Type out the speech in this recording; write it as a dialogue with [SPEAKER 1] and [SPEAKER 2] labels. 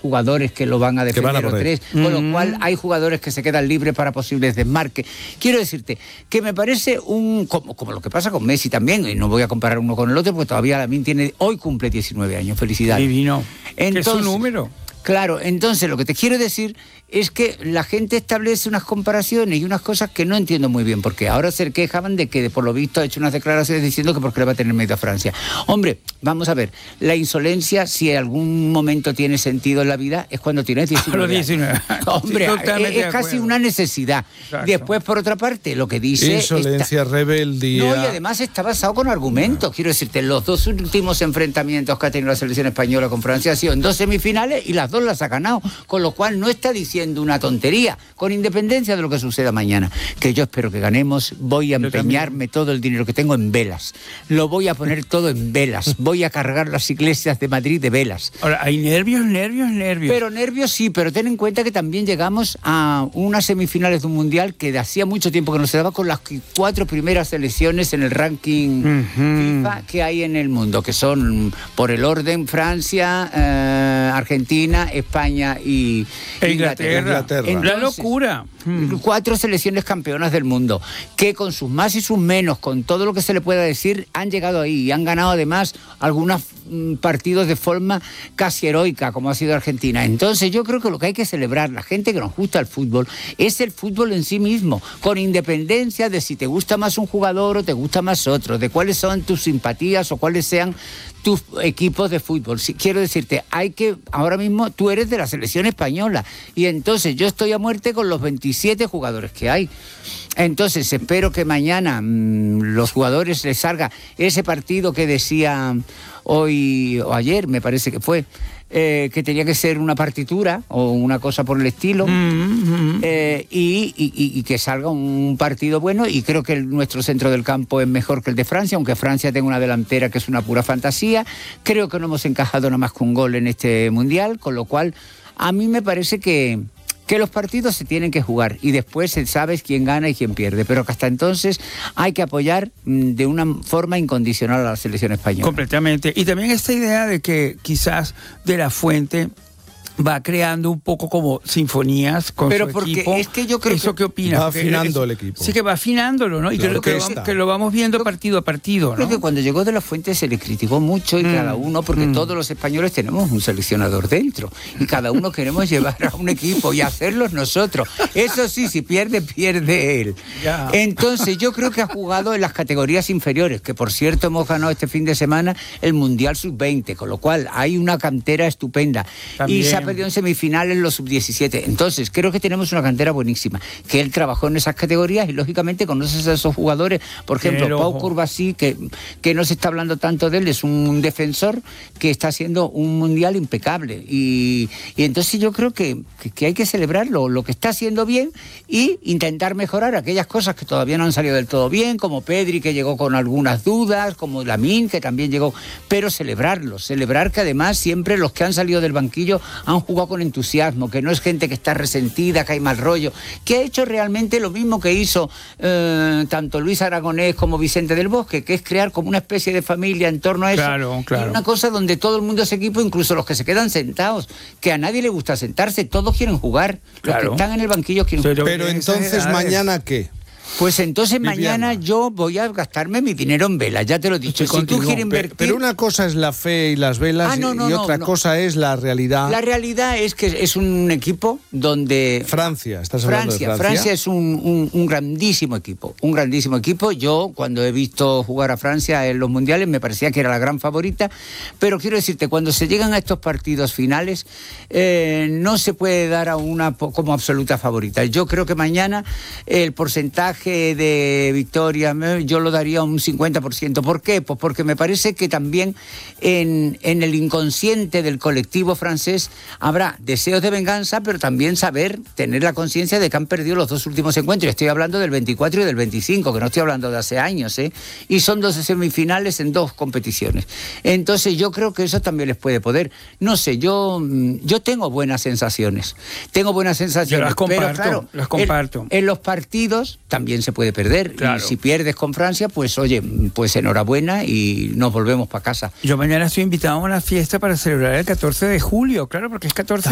[SPEAKER 1] jugadores que lo van a defender o 3, con lo cual hay jugadores que se quedan libres para posibles desmarques. Quiero decirte que me parece como lo que pasa con Messi también, y no voy a comparar uno con el otro porque todavía Lamine hoy cumple 19 años. Felicidades.
[SPEAKER 2] Divino.
[SPEAKER 1] Entonces,
[SPEAKER 2] ¿qué es su número?
[SPEAKER 1] Claro, entonces lo que te quiero decir es que la gente establece unas comparaciones y unas cosas que no entiendo muy bien, porque ahora se quejaban de que por lo visto ha hecho unas declaraciones diciendo que porque le va a tener miedo a Francia. Hombre, vamos a ver, la insolencia, si en algún momento tiene sentido en la vida, es cuando tienes 19
[SPEAKER 2] los 19
[SPEAKER 1] años. Hombre,
[SPEAKER 2] sí,
[SPEAKER 1] es casi una necesidad.
[SPEAKER 2] Exacto.
[SPEAKER 1] Después, por otra parte, lo que dice...
[SPEAKER 3] Insolencia, rebeldía...
[SPEAKER 1] No, y además está basado con argumentos. Quiero decirte, los 2 últimos enfrentamientos que ha tenido la selección española con Francia han sido en 2 semifinales y las 2 las ha ganado, con lo cual no está diciendo una tontería, con independencia de lo que suceda mañana, que yo espero que ganemos. Voy a empeñarme todo el dinero que tengo en velas, lo voy a poner todo en velas, voy a cargar las iglesias de Madrid de velas.
[SPEAKER 2] Ahora, hay nervios.
[SPEAKER 1] Pero nervios sí, pero ten en cuenta que también llegamos a unas semifinales de un mundial que de hacía mucho tiempo que no se daba, con las 4 primeras selecciones en el ranking FIFA que hay en el mundo, que son, por el orden, Francia, Argentina, España y Inglaterra.
[SPEAKER 2] Entonces, la locura.
[SPEAKER 1] 4 selecciones campeonas del mundo, que con sus más y sus menos, con todo lo que se le pueda decir, han llegado ahí y han ganado además algunos partidos de forma casi heroica, como ha sido Argentina. Entonces yo creo que lo que hay que celebrar, la gente que nos gusta el fútbol, es el fútbol en sí mismo, con independencia de si te gusta más un jugador o te gusta más otro, de cuáles son tus simpatías o cuáles sean tus equipos de fútbol. Quiero decirte, ahora mismo tú eres de la selección española y entonces yo estoy a muerte con los 27 jugadores que hay. Entonces espero que mañana los jugadores les salga ese partido que decía hoy o ayer, me parece que fue, que tenía que ser una partitura o una cosa por el estilo, y que salga un partido bueno. Y creo que nuestro centro del campo es mejor que el de Francia, aunque Francia tenga una delantera que es una pura fantasía. Creo que no hemos encajado nada más que un gol en este mundial, con lo cual a mí me parece que los partidos se tienen que jugar y después se sabe quién gana y quién pierde, pero que hasta entonces hay que apoyar de una forma incondicional a la selección española.
[SPEAKER 2] Completamente. Y también esta idea de que quizás De La Fuente va creando un poco como sinfonías con su equipo.
[SPEAKER 1] Pero es que yo creo
[SPEAKER 2] ¿Eso qué opinas?
[SPEAKER 3] Va afinando el equipo.
[SPEAKER 2] Sí, que va afinándolo, ¿no? Y creo que lo vamos viendo partido a partido, ¿no?
[SPEAKER 1] Creo que cuando llegó De La Fuente se le criticó mucho y cada uno, porque todos los españoles tenemos un seleccionador dentro y cada uno queremos llevar a un equipo y hacerlos nosotros. Eso sí, si pierde él.
[SPEAKER 2] Ya.
[SPEAKER 1] Entonces yo creo que ha jugado en las categorías inferiores, que por cierto hemos ganado este fin de semana el Mundial Sub-20, con lo cual hay una cantera estupenda.
[SPEAKER 2] También.
[SPEAKER 1] Y se ha perdido en semifinales los Sub-17. Entonces creo que tenemos una cantera buenísima, que él trabajó en esas categorías y lógicamente conoces a esos jugadores. Por ejemplo, Pau Cubarsí, que no se está hablando tanto de él, es un defensor que está haciendo un mundial impecable y entonces yo creo que hay que celebrarlo, lo que está haciendo bien, y intentar mejorar aquellas cosas que todavía no han salido del todo bien, como Pedri, que llegó con algunas dudas, como Lamine, que también llegó, pero celebrar que además siempre los que han salido del banquillo han jugado con entusiasmo, que no es gente que está resentida, que hay mal rollo, que ha hecho realmente lo mismo que hizo tanto Luis Aragonés como Vicente del Bosque, que es crear como una especie de familia en torno a eso.
[SPEAKER 2] Claro.
[SPEAKER 1] Y una cosa donde todo el mundo es equipo, incluso los que se quedan sentados, que a nadie le gusta sentarse, todos quieren jugar. Los que están en el banquillo quieren jugar.
[SPEAKER 3] Pero entonces, ¿mañana qué?
[SPEAKER 1] Pues entonces mañana yo voy a gastarme mi dinero en velas, ya te lo he dicho. Si tú quieres invertir...
[SPEAKER 3] Pero una cosa es la fe y las velas y otra cosa es la realidad.
[SPEAKER 1] La realidad es que es un equipo donde...
[SPEAKER 3] Francia, ¿estás hablando de Francia?
[SPEAKER 1] Francia es un grandísimo equipo, un grandísimo equipo. Yo cuando he visto jugar a Francia en los mundiales me parecía que era la gran favorita, pero quiero decirte, cuando se llegan a estos partidos finales no se puede dar a una como absoluta favorita. Yo creo que mañana el porcentaje de victoria yo lo daría un 50%. ¿Por qué? Pues porque me parece que también en el inconsciente del colectivo francés habrá deseos de venganza, pero también tener la conciencia de que han perdido los 2 últimos encuentros. Estoy hablando del 24 y del 25, que no estoy hablando de hace años, y son 2 semifinales en 2 competiciones. Entonces yo creo que eso también les puede poder. No sé, yo tengo buenas sensaciones. Yo las comparto, pero claro,
[SPEAKER 2] las comparto.
[SPEAKER 1] En los partidos también se puede perder.
[SPEAKER 2] Claro.
[SPEAKER 1] Y si pierdes con Francia, pues oye, pues enhorabuena y nos volvemos para casa.
[SPEAKER 2] Yo mañana estoy invitado a una fiesta para celebrar el 14 de julio, claro, porque es 14